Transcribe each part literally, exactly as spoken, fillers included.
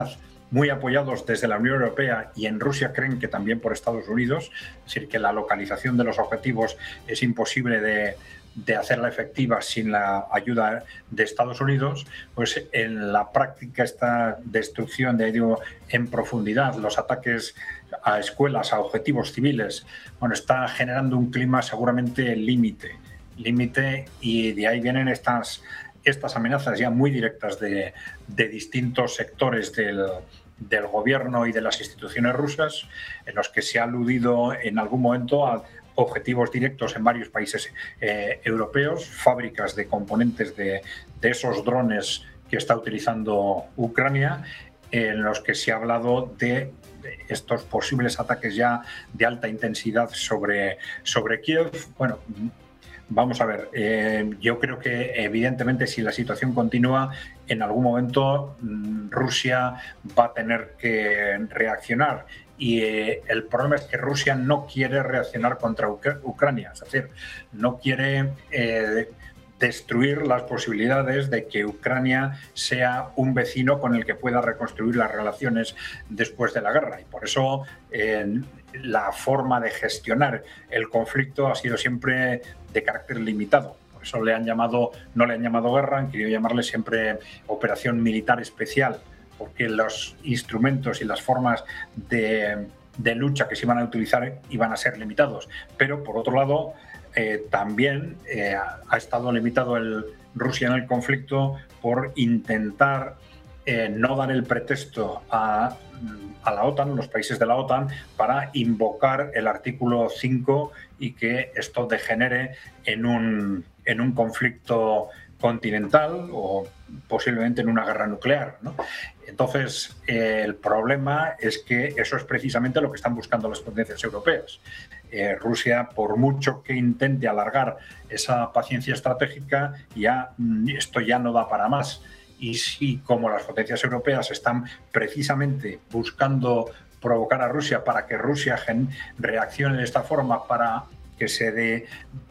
muy apoyados desde la Unión Europea y en Rusia creen que también por Estados Unidos, es decir, que la localización de los objetivos es imposible de, de hacerla efectiva sin la ayuda de Estados Unidos, pues en la práctica esta destrucción de, digo, en profundidad, los ataques a escuelas, a objetivos civiles, bueno, está generando un clima seguramente límite, límite y de ahí vienen estas, estas amenazas ya muy directas de, de distintos sectores del del gobierno y de las instituciones rusas, en los que se ha aludido en algún momento a objetivos directos en varios países eh, europeos, fábricas de componentes de, de esos drones que está utilizando Ucrania, en los que se ha hablado de estos posibles ataques ya de alta intensidad sobre, sobre Kiev. Bueno, vamos a ver, eh, yo creo que evidentemente si la situación continúa, en algún momento mmm, Rusia va a tener que reaccionar y eh, el problema es que Rusia no quiere reaccionar contra Ucr- Ucrania, es decir, no quiere eh, destruir las posibilidades de que Ucrania sea un vecino con el que pueda reconstruir las relaciones después de la guerra y por eso eh, la forma de gestionar el conflicto ha sido siempre de carácter limitado. Por eso le han llamado, no le han llamado guerra, han querido llamarle siempre operación militar especial, porque los instrumentos y las formas de, de lucha que se iban a utilizar iban a ser limitados. Pero, por otro lado, eh, también eh, ha estado limitado el, Rusia en el conflicto por intentar eh, no dar el pretexto a, a la OTAN, los países de la OTAN, para invocar el artículo cinco y que esto degenere en un, en un conflicto continental o posiblemente en una guerra nuclear, ¿no? Entonces, eh, el problema es que eso es precisamente lo que están buscando las potencias europeas. Eh, Rusia, por mucho que intente alargar esa paciencia estratégica, ya esto ya no da para más. Y si, como las potencias europeas están precisamente buscando provocar a Rusia para que Rusia gen- reaccione de esta forma, para que se de,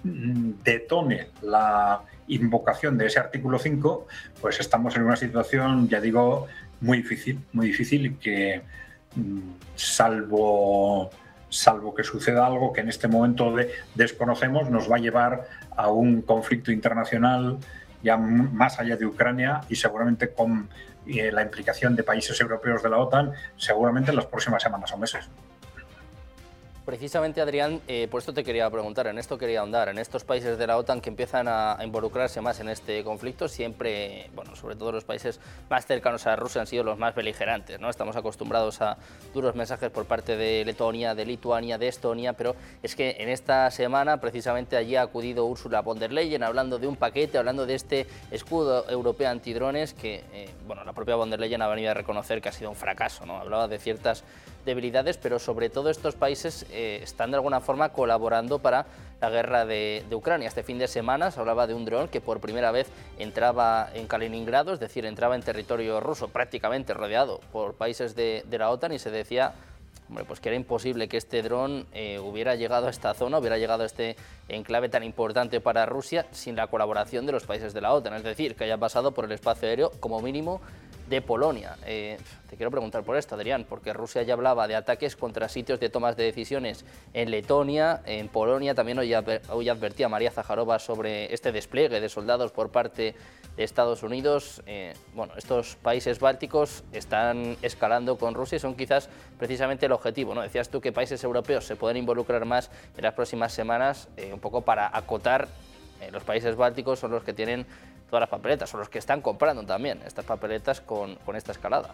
detone la invocación de ese artículo cinco, pues estamos en una situación, ya digo, muy difícil, muy difícil y que salvo, salvo que suceda algo que en este momento de, desconocemos, nos va a llevar a un conflicto internacional ya más allá de Ucrania y seguramente con eh, la implicación de países europeos de la OTAN, seguramente en las próximas semanas o meses. Precisamente, Adrián, eh, por esto te quería preguntar, en esto quería ahondar, en estos países de la OTAN que empiezan a, a involucrarse más en este conflicto, siempre, bueno, sobre todo los países más cercanos a Rusia han sido los más beligerantes, ¿no? Estamos acostumbrados a duros mensajes por parte de Letonia, de Lituania, de Estonia, pero es que en esta semana precisamente allí ha acudido Ursula von der Leyen hablando de un paquete, hablando de este escudo europeo antidrones que, eh, bueno, la propia von der Leyen ha venido a reconocer que ha sido un fracaso, ¿no? Hablaba de ciertas debilidades, pero sobre todo estos países eh, están de alguna forma colaborando para la guerra de, de Ucrania. Este fin de semana se hablaba de un dron que por primera vez entraba en Kaliningrado, es decir, entraba en territorio ruso prácticamente rodeado por países de, de la OTAN y se decía, hombre, pues que era imposible que este dron eh, hubiera llegado a esta zona, hubiera llegado a este enclave tan importante para Rusia sin la colaboración de los países de la OTAN, es decir, que haya pasado por el espacio aéreo como mínimo de Polonia. Eh, te quiero preguntar por esto, Adrián, porque Rusia ya hablaba de ataques contra sitios de tomas de decisiones en Letonia, en Polonia. También hoy, hoy advertía María Zaharova sobre este despliegue de soldados por parte de Estados Unidos. Eh, bueno, estos países bálticos están escalando con Rusia y son quizás precisamente el objetivo, ¿no? Decías tú que países europeos se pueden involucrar más en las próximas semanas, eh, un poco para acotar. Eh, los países bálticos son los que tienen todas las papeletas, son los que están comprando también estas papeletas con, con esta escalada.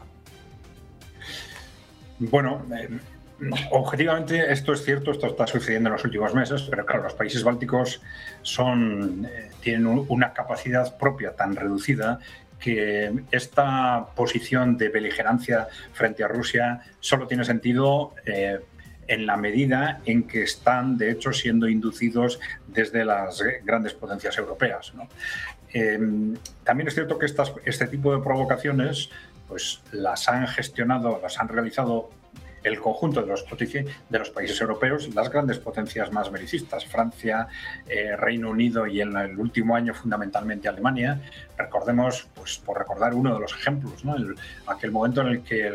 Bueno, eh, objetivamente esto es cierto, esto está sucediendo en los últimos meses, pero claro, los países bálticos son, eh, tienen un, una capacidad propia tan reducida que esta posición de beligerancia frente a Rusia solo tiene sentido eh, en la medida en que están, de hecho, siendo inducidos desde las grandes potencias europeas, ¿no? Eh, también es cierto que estas, este tipo de provocaciones pues, las han gestionado, las han realizado el conjunto de los, de los países europeos, las grandes potencias más belicistas, Francia, eh, Reino Unido y en el último año fundamentalmente Alemania. Recordemos, pues por recordar uno de los ejemplos, ¿no? El, aquel momento en el que